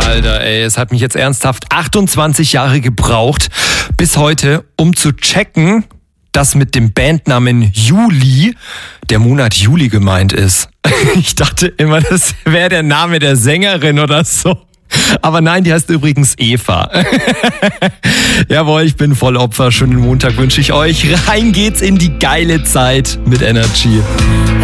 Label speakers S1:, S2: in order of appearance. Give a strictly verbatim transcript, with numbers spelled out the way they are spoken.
S1: Alter, ey, es hat mich jetzt ernsthaft achtundzwanzig Jahre gebraucht, bis heute, um zu checken, dass mit dem Bandnamen Juli der Monat Juli gemeint ist. Ich dachte immer, das wäre der Name der Sängerin oder so. Aber nein, die heißt übrigens Eva. Jawohl, ich bin voll Opfer. Schönen Montag wünsche ich euch. Rein geht's in die geile Zeit mit Energy.